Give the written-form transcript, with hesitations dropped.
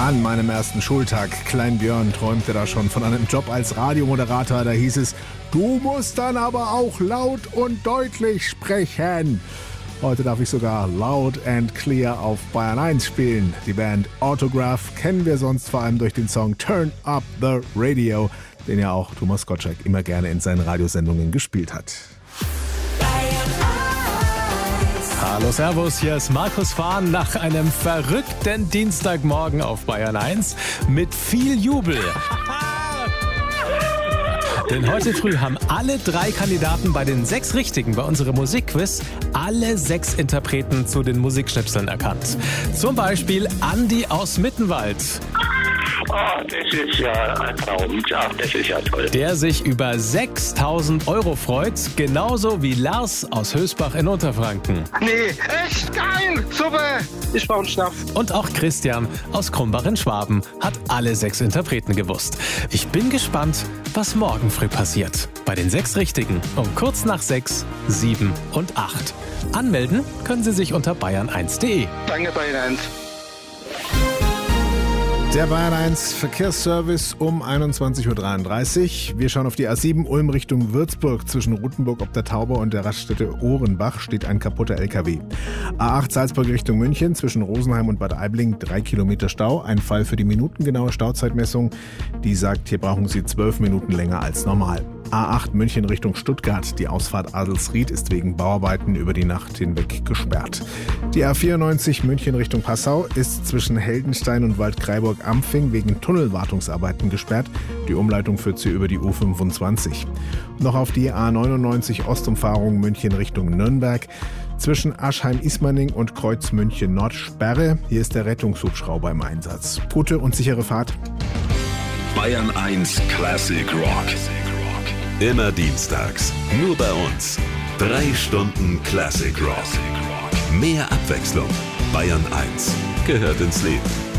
An meinem ersten Schultag, Klein Björn träumte da schon von einem Job als Radiomoderator. Da hieß es, du musst dann aber auch laut und deutlich sprechen. Heute darf ich sogar laut and clear auf Bayern 1 spielen. Die Band Autograph kennen wir sonst vor allem durch den Song Turn Up the Radio, den ja auch Thomas Gottschalk immer gerne in seinen Radiosendungen gespielt hat. Hallo Servus, hier ist Markus Fahn nach einem verrückten Dienstagmorgen auf Bayern 1 mit viel Jubel. Denn heute früh haben alle 3 Kandidaten bei den 6 Richtigen bei unserem Musikquiz alle 6 Interpreten zu den Musikschnipseln erkannt. Zum Beispiel Andi aus Mittenwald. Oh, das ist ja ein Traum. Ja, das ist ja toll. Der sich über 6.000 € freut, genauso wie Lars aus Hösbach in Unterfranken. Nee, echt geil, super. Ich brauche einen Schnapp. Und auch Christian aus Krumbach in Schwaben hat alle 6 Interpreten gewusst. Ich bin gespannt, was morgen früh passiert. Bei den 6 Richtigen um kurz nach 6, 7 und 8. Anmelden können Sie sich unter bayern1.de. Danke, Bayern 1. Der Bayern 1 Verkehrsservice um 21.33 Uhr. Wir schauen auf die A7 Ulm Richtung Würzburg. Zwischen Ruthenburg ob der Tauber und der Raststätte Ohrenbach steht ein kaputter LKW. A8 Salzburg Richtung München. Zwischen Rosenheim und Bad Aibling 3 Kilometer Stau. Ein Fall für die minutengenaue Stauzeitmessung. Die sagt, hier brauchen Sie 12 Minuten länger als normal. A8 München Richtung Stuttgart. Die Ausfahrt Adelsried ist wegen Bauarbeiten über die Nacht hinweg gesperrt. Die A94 München Richtung Passau ist zwischen Heldenstein und Waldkraiburg-Ampfing wegen Tunnelwartungsarbeiten gesperrt. Die Umleitung führt sie über die U25. Noch auf die A99 Ostumfahrung München Richtung Nürnberg. Zwischen Aschheim-Ismaning und Kreuz München Nord Sperre. Hier ist der Rettungshubschrauber im Einsatz. Gute und sichere Fahrt. Bayern 1 Classic Rock. Immer dienstags. Nur bei uns. 3 Stunden Classic Rock. Mehr Abwechslung. Bayern 1 gehört ins Leben.